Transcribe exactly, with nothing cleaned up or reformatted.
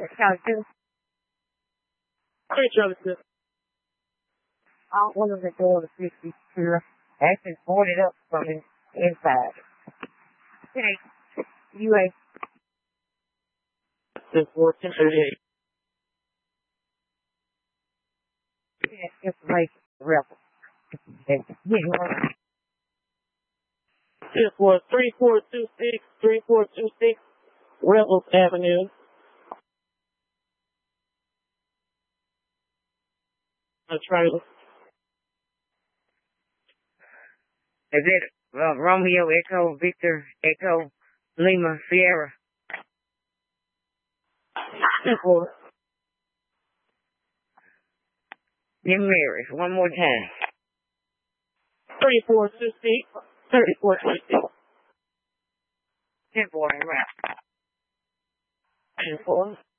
Charlie two. Hey, Charlie two. All one of the doors is sixty-two. Actually boarded up from the inside. Okay. U A. Six fourteen thirty-eight. Information. Rebel. This was three four two six, three four two six Rebels Avenue. A trailer. Is it uh, Romeo, Echo, Victor, Echo, Lima, Sierra? Six four. Then Mary's. One more time. Three four two six, thirty four two six. Ten four and round. Ten four.